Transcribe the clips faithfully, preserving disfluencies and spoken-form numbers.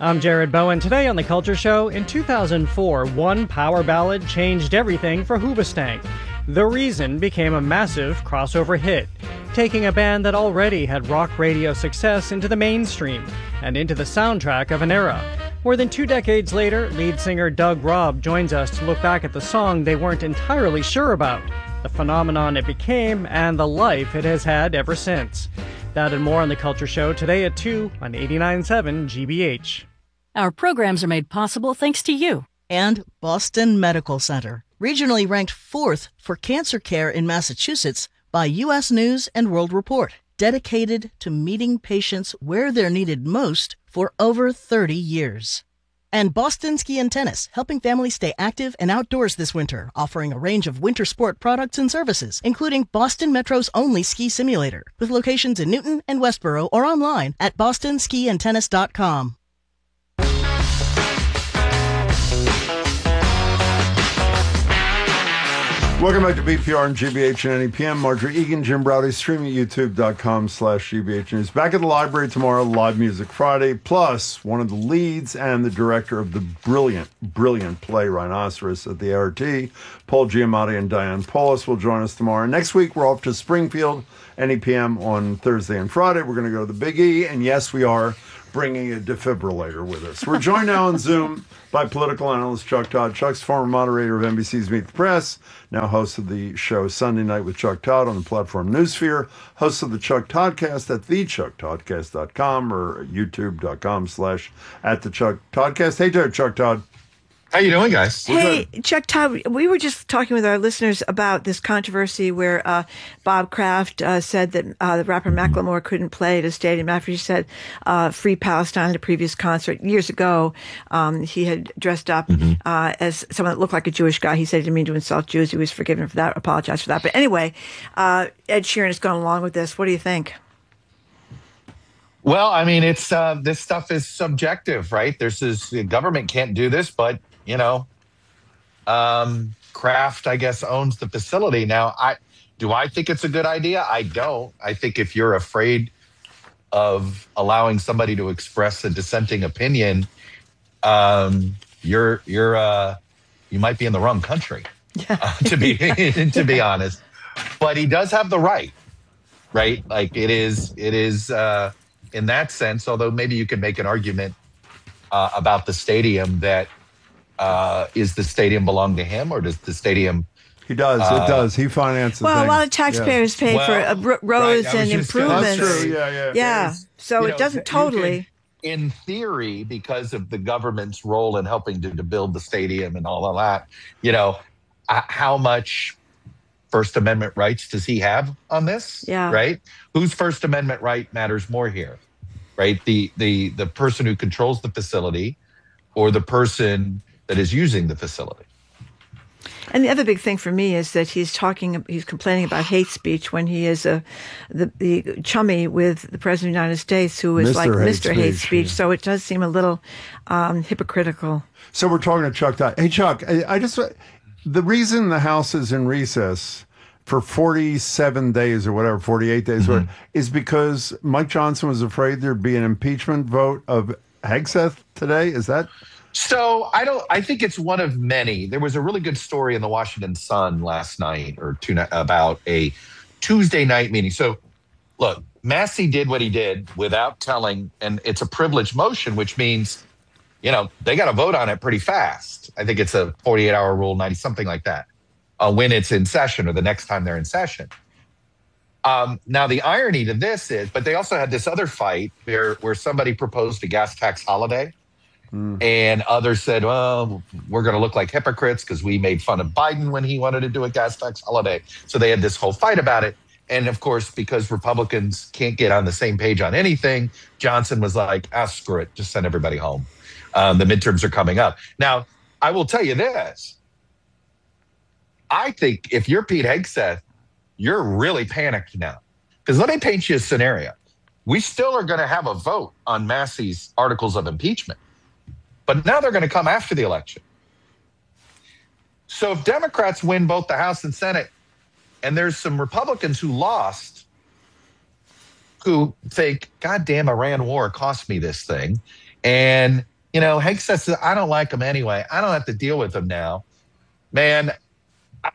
I'm Jared Bowen. Today on The Culture Show, in two thousand four, one power ballad changed everything for Hoobastank. The Reason became a massive crossover hit, taking a band that already had rock radio success into the mainstream and into the soundtrack of an era. More than two decades later, lead singer Doug Robb joins us to look back at the song they weren't entirely sure about, the phenomenon it became, and the life it has had ever since. That and more on The Culture Show today at two on eighty-nine point seven G B H. Our programs are made possible thanks to you. And Boston Medical Center, regionally ranked fourth for cancer care in Massachusetts by U S News and World Report, dedicated to meeting patients where they're needed most for over thirty years. And Boston Ski and Tennis, helping families stay active and outdoors this winter, offering a range of winter sport products and services, including Boston Metro's only ski simulator, with locations in Newton and Westboro or online at boston ski and tennis dot com. Welcome back to B P R and G B H and N E P M. Marjorie Egan, Jim Browdy, streaming at youtube.com slash GBH News. Back at the library tomorrow, Live Music Friday, plus one of the leads and the director of the brilliant, brilliant play Rhinoceros at the A R T, Paul Giamatti and Diane Paulus will join us tomorrow. Next week, we're off to Springfield, N E P M on Thursday and Friday. We're going to go to the Big E, and yes, we are bringing a defibrillator with us. We're joined now on Zoom by political analyst Chuck Todd. Chuck's former moderator of N B C's Meet the Press, now host of the show Sunday Night with Chuck Todd on the platform Newsphere, host of the Chuck Toddcast at the chuck toddcast dot com or youtube.com slash at the Chuck Toddcast. Hey there, Chuck Todd. How you doing, guys? Hey, Chuck Todd, we were just talking with our listeners about this controversy where uh, Bob Kraft uh, said that uh, the rapper Macklemore couldn't play at a stadium after he said uh, Free Palestine at a previous concert. Years ago, um, he had dressed up mm-hmm. uh, as someone that looked like a Jewish guy. He said he didn't mean to insult Jews. He was forgiven for that, apologized for that. But anyway, uh, Ed Sheeran has gone along with this. What do you think? Well, I mean, it's uh, this stuff is subjective, right? There's this, the government can't do this, but you know, um, Kraft, I guess, owns the facility. Now, I do I think it's a good idea? I don't. I think if you're afraid of allowing somebody to express a dissenting opinion, um, you're you're uh, you might be in the wrong country, uh, to be to be honest. But he does have the right, right? Like it is it is uh, in that sense. Although maybe you can make an argument uh, about the stadium that. Uh, is the stadium belong to him, or does the stadium? He does. Uh, it does. He finances. Well, things. a lot of taxpayers yeah. pay well, for uh, roads right, and improvements. That's true. Yeah, yeah. Yeah. So you it know, doesn't totally. Can, in theory, because of the government's role in helping to, to build the stadium and all of that, you know, uh, how much First Amendment rights does he have on this? Yeah. Right. Whose First Amendment right matters more here? Right. The the the person who controls the facility, or the person that is using the facility. And the other big thing for me is that he's talking, he's complaining about hate speech when he is a, the, the chummy with the President of the United States, who is Mister like Mister Hate Speech. Yeah. So it does seem a little um, hypocritical. So we're talking to Chuck Todd. Hey, Chuck, I, I just, the reason the House is in recess for forty-seven days or whatever, forty-eight days, mm-hmm. whatever, is because Mike Johnson was afraid there'd be an impeachment vote of Hegseth today. Is that? So I don't. I think it's one of many. There was a really good story in the Washington Sun last night or two about a Tuesday night meeting. So, look, Massey did what he did without telling, and it's a privileged motion, which means, you know, they got to vote on it pretty fast. I think it's a forty-eight hour rule, ninety something like that, uh, when it's in session or the next time they're in session. Um, now, the irony to this is, but they also had this other fight where where somebody proposed a gas tax holiday. Mm. And others said, well, we're going to look like hypocrites because we made fun of Biden when he wanted to do a gas tax holiday. So they had this whole fight about it. And of course, because Republicans can't get on the same page on anything, Johnson was like, ah, screw it, just send everybody home. Um, the midterms are coming up. Now, I will tell you this. I think if you're Pete Hegseth, you're really panicked now. Because let me paint you a scenario. We still are going to have a vote on Massey's articles of impeachment. But now they're going to come after the election. So if Democrats win both the House and Senate, and there's some Republicans who lost, who think, God damn, Iran war cost me this thing, and You know, Hank says, I don't like him anyway. I don't have to deal with him now. Man, I,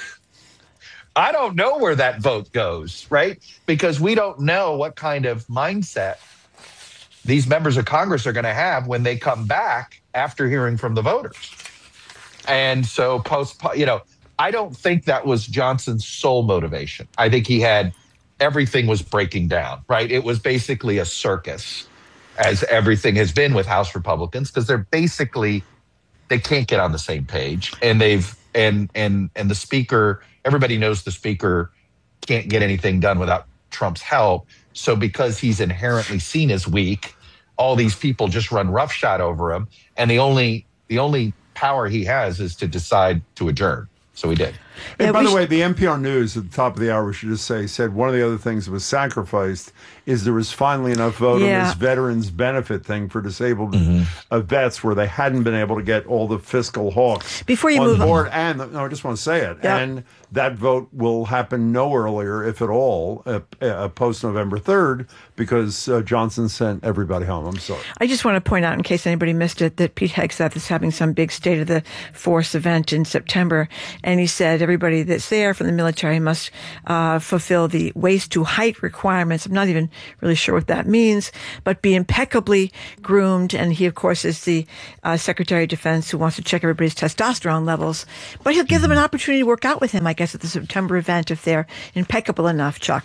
I don't know where that vote goes, right? Because we don't know what kind of mindset these members of Congress are going to have when they come back after hearing from the voters. And so post, you know, I don't think that was Johnson's sole motivation. I think he had everything was breaking down, right? It was basically a circus, as everything has been with House Republicans, because they're basically, they can't get on the same page. And they've, and, and, and the speaker, everybody knows the speaker can't get anything done without Trump's help. So because he's inherently seen as weak, all these people just run roughshod over him. And the only, the only power he has is to decide to adjourn. So he did. Hey, Yeah, by we the sh- way, the N P R News at the top of the hour, we should just say, said one of the other things that was sacrificed is there was finally enough vote Yeah. on this veterans benefit thing for disabled Mm-hmm. uh, vets where they hadn't been able to get all the fiscal hawks Before you on move on- board. And no, I just want to say it. Yep. And that vote will happen no earlier, if at all, uh, uh, post November third, because uh, Johnson sent everybody home. I'm sorry. I just want to point out, in case anybody missed it, that Pete Hegseth is having some big State of the Force event in September. And he said everybody that's there from the military must uh, fulfill the waist to height requirements. I'm not even really sure what that means, but be impeccably groomed. And he, of course, is the uh, Secretary of Defense who wants to check everybody's testosterone levels. But he'll give them an opportunity to work out with him, I guess, at the September event if they're impeccable enough, Chuck.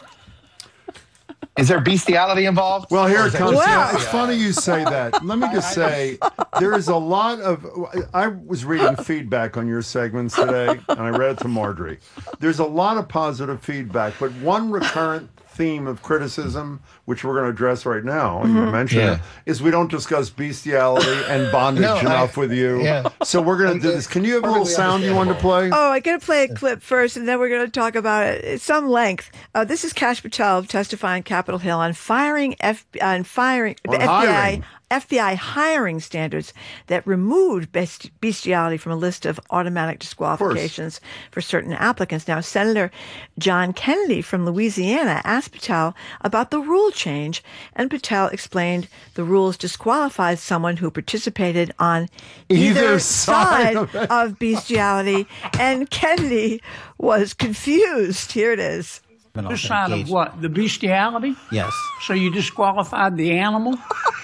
Is there bestiality involved? Well, here Or it is that comes. just- Wow. Yeah, it's funny you say that. Let me just say, there is a lot of. I was reading feedback on your segments today, and I read it to Marjorie. There's a lot of positive feedback, but one recurrent theme of criticism, which we're going to address right now, you mentioned Yeah. it, is we don't discuss bestiality and bondage No, I- enough with you. yeah. So we're going to do this. Can you have a little Perfectly sound you want to play? Oh, I got to play a clip first, and then we're going to talk about it at some length. Uh, this is Kash Patel testifying Capitol Hill on firing F on firing On F B I hiring. F B I hiring standards that removed best- bestiality from a list of automatic disqualifications for certain applicants. Now, Senator John Kennedy from Louisiana asked Patel about the rule change, and Patel explained the rules disqualified someone who participated on either, Either side side of it. of bestiality, and Kennedy was confused. Here it is. The side of what? The bestiality? Yes. So you disqualified the animal?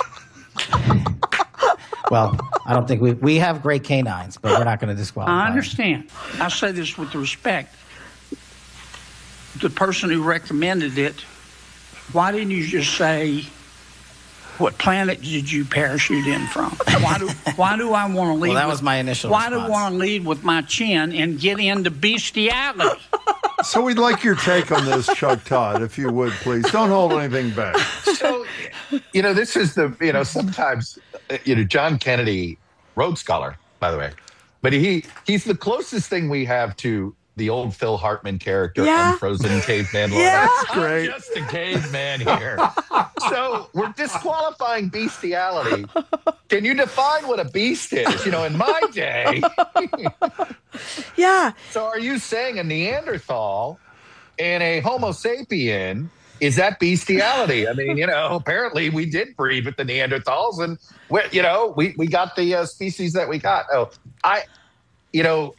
Well, I don't think we we have great canines, but we're not going to disqualify. I understand. I say this with respect. The person who recommended it, why didn't you just say, what planet did you parachute in from? Why do why do I want to lead? Well, that with, was my initial Why do I response. want to lead with my chin and get into bestiality? So we'd like your take on this, Chuck Todd, if you would, please. Don't hold anything back. So, you know, this is the, you know, sometimes, uh, you know, John Kennedy, Rhodes Scholar, by the way, but he he's the closest thing we have to the old Phil Hartman character, Yeah. Unfrozen Caveman. Lord. Yeah. I'm Great. just a caveman here. So we're disqualifying bestiality. Can you define what a beast is? You know, in my day. Yeah. So are you saying a Neanderthal and a Homo sapien, is that bestiality? I mean, you know, apparently we did breed with the Neanderthals and, we, you know, we, we got the uh, species that we got. Oh, I, you know,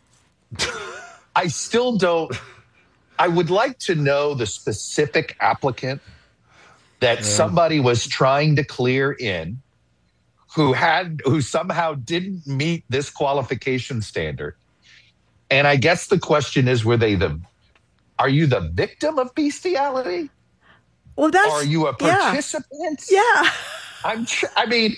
I still don't, I would like to know the specific applicant that somebody was trying to clear in who had, who somehow didn't meet this qualification standard. And I guess the question is, were they the, are you the victim of bestiality? Well, that's. Or are you a yeah. participant? Yeah. I'm, tr- I mean,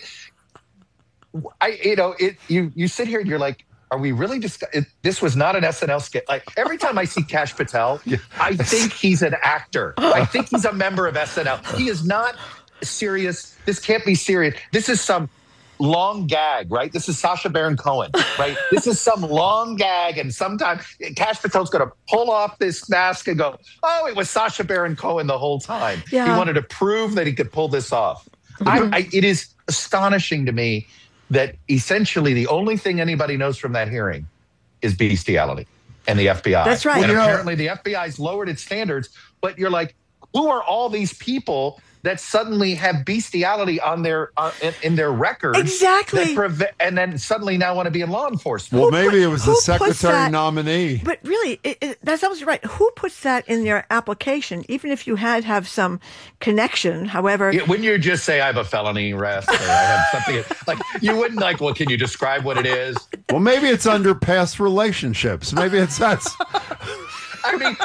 I, you know, it, you, you sit here and you're like, are we really discuss- it, this was not an S N L skit. Like every time I see Kash Patel, I think he's an actor. I think he's a member of S N L. He is not serious. This can't be serious. This is some long gag, right? This is Sacha Baron Cohen, right? This is some long gag, and sometimes Kash Patel's going to pull off this mask and go, "Oh, it was Sacha Baron Cohen the whole time." Yeah. He wanted to prove that he could pull this off. I, I, it is astonishing to me that essentially the only thing anybody knows from that hearing is bestiality and the F B I. That's right. And Well, you know- apparently the F B I's lowered its standards, but you're like, who are all these people that suddenly have bestiality on their uh, in, in their records. Exactly. that preve- and then suddenly now want to be in law enforcement. Well, Who maybe put- it was who the puts secretary that- nominee. But really, it, it, that's absolutely right. Who puts that in their application? Even if you had have some connection, however, Yeah, wouldn't you just say I have a felony arrest or I have something like you wouldn't like? Well, can you describe what it is? Well, maybe it's under past relationships. Maybe it's that's. I mean,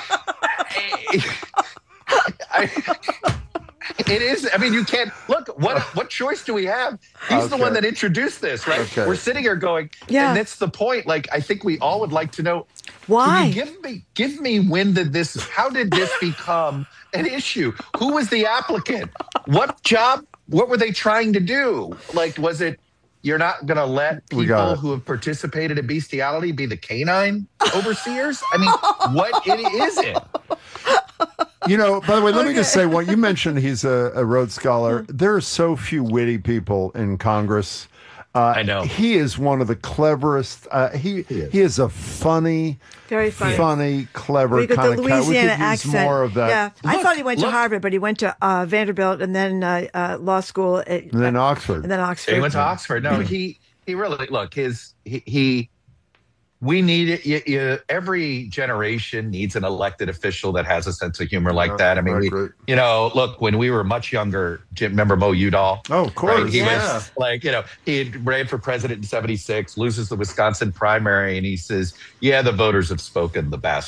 I, it is. I mean, you can't look. What what choice do we have? He's the Okay. one that introduced this, right? Okay. We're sitting here going, Yeah. and that's the point. Like, I think we all would like to know why? Can you give me, give me when did this? How did this become an issue? Who was the applicant? What job? What were they trying to do? Like, was it? You're not going to let We got people it. who have participated in bestiality be the canine overseers? I mean, what it is it? You know, by the way, let me just Okay. say what you mentioned. He's a, a Rhodes Scholar. There are so few witty people in Congress. Uh, I know. He is one of the cleverest. Uh, he he is. a funny, Very funny. funny, clever We got kind the of guy. We Louisiana could use accent. more of that. Yeah, I Look, thought he went look. to Harvard, but he went to uh, Vanderbilt and then uh, uh, law school, at, And then Oxford. and then Oxford. He went to Oxford. No, he he really look his he. he we need it. You, you, every generation needs an elected official that has a sense of humor like Yeah, that. I mean, I we, agree. you know, look, when we were much younger, Jim, remember Mo Udall? Oh, of course. Right? He yeah. was like, you know, he had ran for president in seventy-six, loses the Wisconsin primary, and he says, yeah, the voters have spoken, the bastards.